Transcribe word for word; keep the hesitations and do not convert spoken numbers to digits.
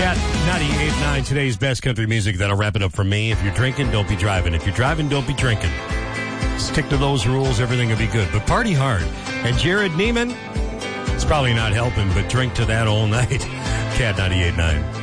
Cat ninety-eight point nine, today's best country music. That'll wrap it up for me. If you're drinking, don't be driving. If you're driving, don't be drinking. Stick to those rules, everything will be good. But party hard. And Jared Neiman, it's probably not helping, but drink to that all night. Cat ninety-eight point nine.